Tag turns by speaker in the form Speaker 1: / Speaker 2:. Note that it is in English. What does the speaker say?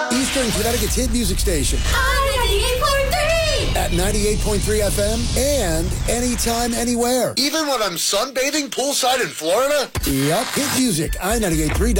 Speaker 1: Eastern Connecticut's hit music station.
Speaker 2: I-98.3!
Speaker 1: At 98.3 FM and anytime, anywhere.
Speaker 3: Even when I'm sunbathing poolside in Florida?
Speaker 1: Yep, hit music, I-98.3.